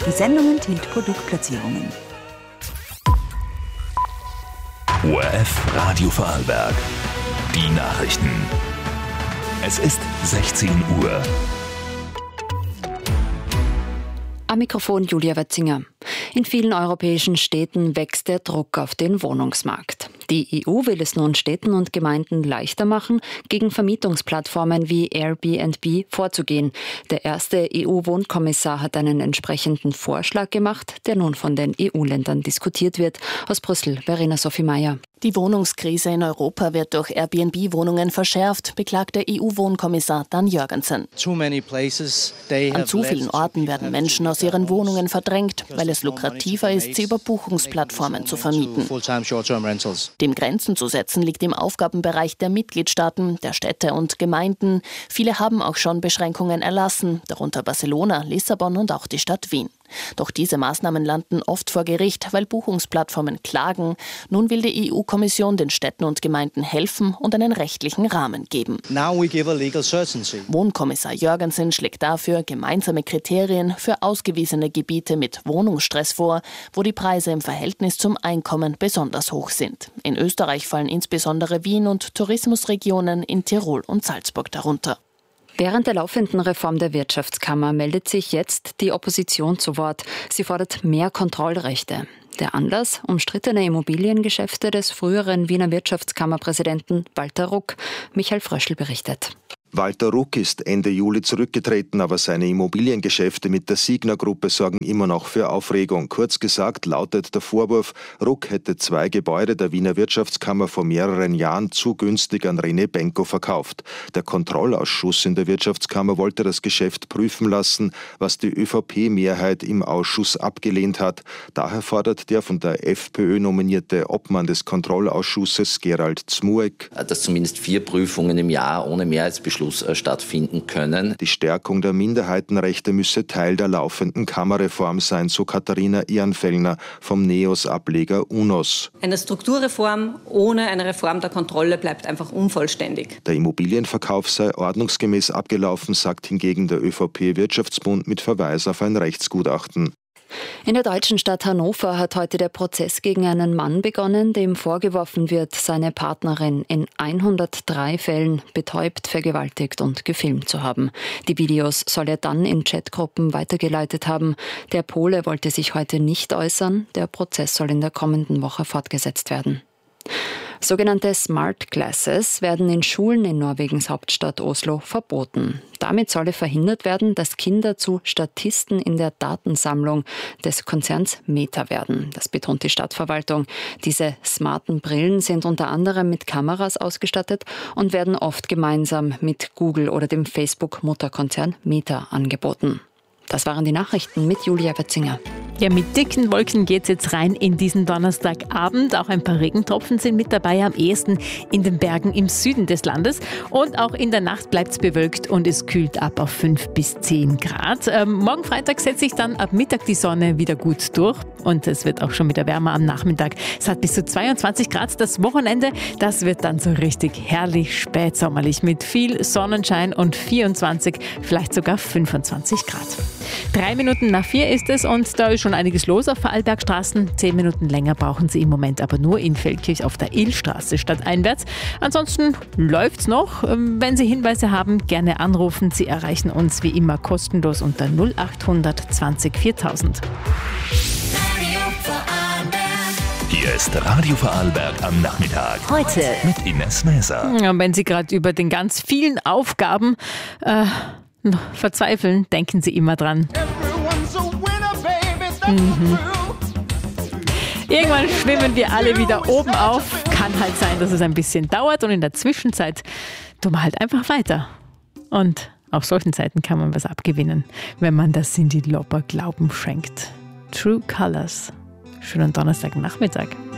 Die Sendung enthält Produktplatzierungen. ORF Radio Vorarlberg. Die Nachrichten. Es ist 16 Uhr. Am Mikrofon Julia Wetzinger. In vielen europäischen Städten wächst der Druck auf den Wohnungsmarkt. Die EU will es nun Städten und Gemeinden leichter machen, gegen Vermietungsplattformen wie Airbnb vorzugehen. Der erste EU-Wohnkommissar hat einen entsprechenden Vorschlag gemacht, der nun von den EU-Ländern diskutiert wird. Aus Brüssel, Verena Sophie Meyer. Die Wohnungskrise in Europa wird durch Airbnb-Wohnungen verschärft, beklagt der EU-Wohnkommissar Dan Jørgensen. An zu vielen Orten werden Menschen aus ihren Wohnungen verdrängt, weil es lukrativer ist, sie über Buchungsplattformen zu vermieten. Dem Grenzen zu setzen liegt im Aufgabenbereich der Mitgliedstaaten, der Städte und Gemeinden. Viele haben auch schon Beschränkungen erlassen, darunter Barcelona, Lissabon und auch die Stadt Wien. Doch diese Maßnahmen landen oft vor Gericht, weil Buchungsplattformen klagen. Nun will die EU-Kommission den Städten und Gemeinden helfen und einen rechtlichen Rahmen geben. Wohnkommissar Jørgensen schlägt dafür gemeinsame Kriterien für ausgewiesene Gebiete mit Wohnungsstress vor, wo die Preise im Verhältnis zum Einkommen besonders hoch sind. In Österreich fallen insbesondere Wien und Tourismusregionen in Tirol und Salzburg darunter. Während der laufenden Reform der Wirtschaftskammer meldet sich jetzt die Opposition zu Wort. Sie fordert mehr Kontrollrechte. Der Anlass: umstrittene Immobiliengeschäfte des früheren Wiener Wirtschaftskammerpräsidenten Walter Ruck. Michael Fröschl berichtet. Walter Ruck ist Ende Juli zurückgetreten, aber seine Immobiliengeschäfte mit der Signa-Gruppe sorgen immer noch für Aufregung. Kurz gesagt lautet der Vorwurf, Ruck hätte 2 Gebäude der Wiener Wirtschaftskammer vor mehreren Jahren zu günstig an René Benko verkauft. Der Kontrollausschuss in der Wirtschaftskammer wollte das Geschäft prüfen lassen, was die ÖVP-Mehrheit im Ausschuss abgelehnt hat. Daher fordert der von der FPÖ nominierte Obmann des Kontrollausschusses, Gerald Zmuek, dass zumindest 4 Prüfungen im Jahr ohne Mehrheitsbeschluss stattfinden können. Die Stärkung der Minderheitenrechte müsse Teil der laufenden Kammerreform sein, so Katharina Ehrenfellner vom NEOS-Ableger UNOS. Eine Strukturreform ohne eine Reform der Kontrolle bleibt einfach unvollständig. Der Immobilienverkauf sei ordnungsgemäß abgelaufen, sagt hingegen der ÖVP-Wirtschaftsbund mit Verweis auf ein Rechtsgutachten. In der deutschen Stadt Hannover hat heute der Prozess gegen einen Mann begonnen, dem vorgeworfen wird, seine Partnerin in 103 Fällen betäubt, vergewaltigt und gefilmt zu haben. Die Videos soll er dann in Chatgruppen weitergeleitet haben. Der Pole wollte sich heute nicht äußern. Der Prozess soll in der kommenden Woche fortgesetzt werden. Sogenannte Smart Glasses werden in Schulen in Norwegens Hauptstadt Oslo verboten. Damit solle verhindert werden, dass Kinder zu Statisten in der Datensammlung des Konzerns Meta werden. Das betont die Stadtverwaltung. Diese smarten Brillen sind unter anderem mit Kameras ausgestattet und werden oft gemeinsam mit Google oder dem Facebook-Mutterkonzern Meta angeboten. Das waren die Nachrichten mit Julia Wetzinger. Ja, mit dicken Wolken geht's jetzt rein in diesen Donnerstagabend. Auch ein paar Regentropfen sind mit dabei, am ehesten in den Bergen im Süden des Landes. Und auch in der Nacht bleibt's bewölkt und es kühlt ab auf 5 bis 10 Grad. Morgen Freitag setzt sich dann ab Mittag die Sonne wieder gut durch. Und es wird auch schon wieder wärmer am Nachmittag. Es hat bis zu 22 Grad. Das Wochenende, das wird dann so richtig herrlich spätsommerlich mit viel Sonnenschein und 24, vielleicht sogar 25 Grad. 3 Minuten nach 4 ist es und da ist schon einiges los auf Vorarlbergstraßen. 10 Minuten länger brauchen Sie im Moment aber nur in Feldkirch auf der Illstraße stadteinwärts. Ansonsten läuft's noch. Wenn Sie Hinweise haben, gerne anrufen. Sie erreichen uns wie immer kostenlos unter 0800 20 4000. Hier ist Radio Vorarlberg am Nachmittag. Heute mit Ines Mäser. Ja, wenn Sie gerade über den ganz vielen Aufgaben verzweifeln, denken Sie immer dran. Irgendwann schwimmen wir alle wieder oben auf. Kann halt sein, dass es ein bisschen dauert und in der Zwischenzeit tun wir halt einfach weiter. Und auf solchen Zeiten kann man was abgewinnen, wenn man das Cyndi Lauper Glauben schenkt. True Colors. Schönen Donnerstagnachmittag.